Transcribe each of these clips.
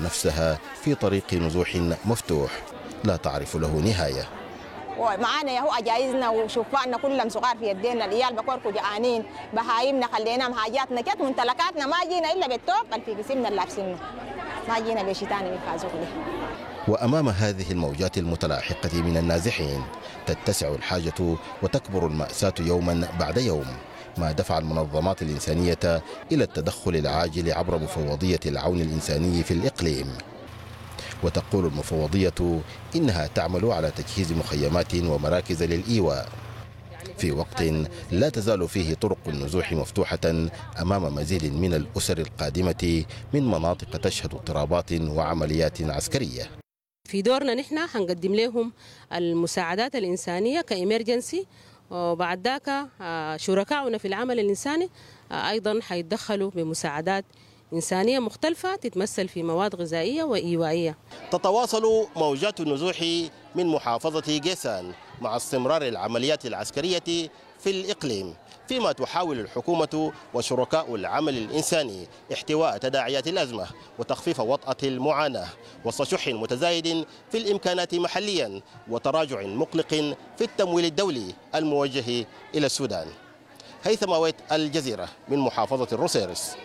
نفسها في طريق نزوح مفتوح لا تعرف له نهاية. ومعانا يهو أجايزنا وشفاءنا كلهم صغار في يدينا، العيال بكوركو جعانين، بهايمنا خليناهم حاجاتنا كت ممتلكاتنا ما جينا إلا بالتوب في قسمنا اللابسينه، ما جينا بشيطان من فازوكله. وأمام هذه الموجات المتلاحقة من النازحين تتسع الحاجة وتكبر المأساة يوما بعد يوم، ما دفع المنظمات الإنسانية إلى التدخل العاجل عبر مفوضية العون الإنساني في الإقليم. وتقول المفوضية إنها تعمل على تجهيز مخيمات ومراكز للإيواء في وقت لا تزال فيه طرق النزوح مفتوحة أمام مزيد من الأسر القادمة من مناطق تشهد اضطرابات وعمليات عسكرية. في دورنا نحن هنقدم لهم المساعدات الإنسانية كإمرجنسي، وبعد ذاك شركاؤنا في العمل الإنساني أيضا حيتدخلوا بمساعدات إنسانية مختلفة تتمثل في مواد غذائية وإيوائية. تتواصل موجات النزوح من محافظة قيسان مع استمرار العمليات العسكرية في الإقليم، فيما تحاول الحكومة وشركاء العمل الإنساني احتواء تداعيات الأزمة وتخفيف وطأة المعاناة وسط شح متزايد في الإمكانات محليا وتراجع مقلق في التمويل الدولي الموجه إلى السودان. هيثم ويت، الجزيرة، من محافظة الروسيرس.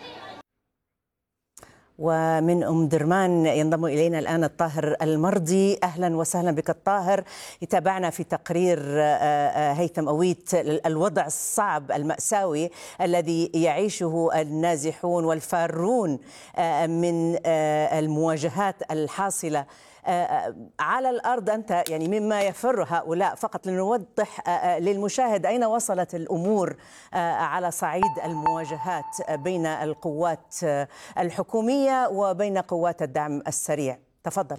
ومن أم درمان ينضم إلينا الآن الطاهر المرضي. أهلا وسهلا بك الطاهر. يتابعنا في تقرير هيثم أويت الوضع الصعب المأساوي الذي يعيشه النازحون والفارون من المواجهات الحاصلة على الأرض. أنت يعني مما يفر هؤلاء، فقط لنوضح للمشاهد أين وصلت الأمور على صعيد المواجهات بين القوات الحكومية وبين قوات الدعم السريع. تفضل.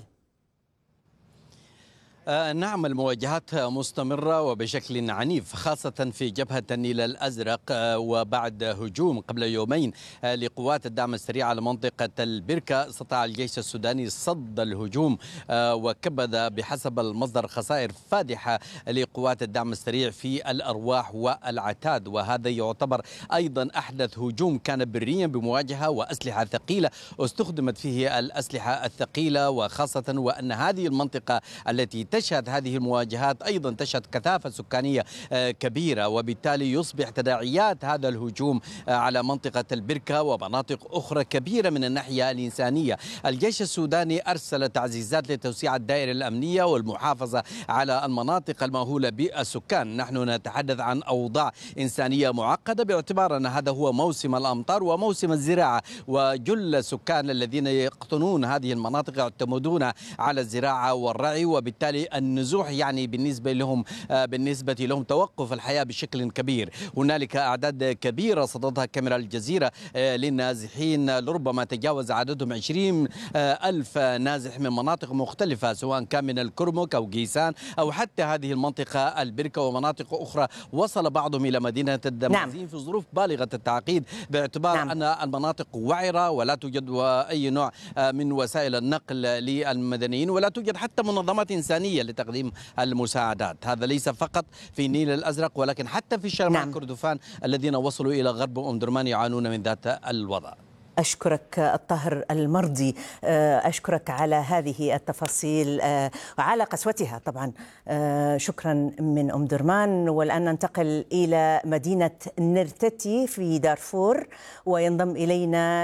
نعم، المواجهات مستمرة وبشكل عنيف، خاصة في جبهة النيل الأزرق، وبعد هجوم قبل يومين لقوات الدعم السريع على منطقة البركة استطاع الجيش السوداني صد الهجوم وكبد بحسب المصدر خسائر فادحة لقوات الدعم السريع في الأرواح والعتاد، وهذا يعتبر أيضا أحدث هجوم كان بريا بمواجهة وأسلحة ثقيلة استخدمت فيه الأسلحة الثقيلة، وخاصة وأن هذه المنطقة التي تشهد هذه المواجهات أيضا تشهد كثافة سكانية كبيرة، وبالتالي يصبح تداعيات هذا الهجوم على منطقة البركة ومناطق أخرى كبيرة من الناحية الإنسانية. الجيش السوداني أرسل تعزيزات لتوسيع الدائرة الأمنية والمحافظة على المناطق المأهولة بالسكان. نحن نتحدث عن أوضاع إنسانية معقدة باعتبار أن هذا هو موسم الأمطار وموسم الزراعة، وجل السكان الذين يقطنون هذه المناطق يعتمدون على الزراعة والرعي، وبالتالي النزوح يعني بالنسبة لهم توقف الحياة بشكل كبير. هنالك أعداد كبيرة صدتها كاميرا الجزيرة للنازحين، لربما تجاوز عددهم 20 ألف نازح من مناطق مختلفة، سواء كان من الكرمك أو قيسان أو حتى هذه المنطقة البركة ومناطق أخرى. وصل بعضهم إلى مدينة الدمازين في ظروف بالغة التعقيد باعتبار أن المناطق وعرة ولا توجد أي نوع من وسائل النقل للمدنيين، ولا توجد حتى منظمات إنسانية لتقديم المساعدات. هذا ليس فقط في النيل الأزرق ولكن حتى في شمال كردفان الذين وصلوا إلى غرب أم درمان يعانون من ذات الوضع. أشكرك الطاهر المرضي، أشكرك على هذه التفاصيل وعلى قسوتها طبعا. شكرا من أم درمان. والآن ننتقل إلى مدينة نرتتي في دارفور، وينضم إلينا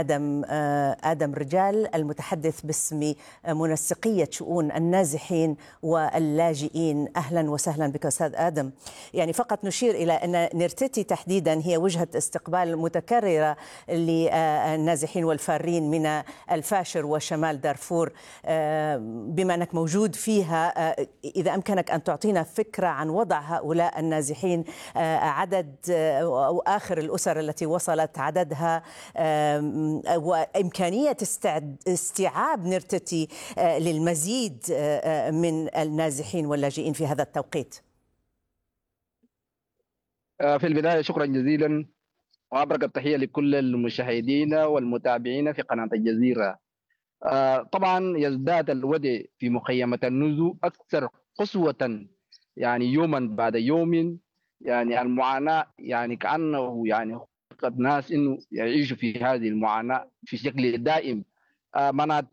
آدم رجال المتحدث باسم منسقية شؤون النازحين واللاجئين. أهلا وسهلا بك أستاذ آدم. يعني فقط نشير إلى أن نرتتي تحديدا هي وجهة استقبال متكررة النازحين والفارين من الفاشر وشمال دارفور. بما أنك موجود فيها، إذا أمكنك أن تعطينا فكرة عن وضع هؤلاء النازحين، عدد أو آخر الأسر التي وصلت عددها، وإمكانية استيعاب نرتتي للمزيد من النازحين واللاجئين في هذا التوقيت. في البداية شكرا جزيلا وأبرك التحية لكل المشاهدين والمتابعين في قناة الجزيرة. طبعا يزداد الوضع في مخيمة النزو أكثر قسوة، يعني يوما بعد يوم. يعني المعاناة يعني كأنه يعني قد ناس إنه يعيشوا في هذه المعاناة في شكل دائم. مناطق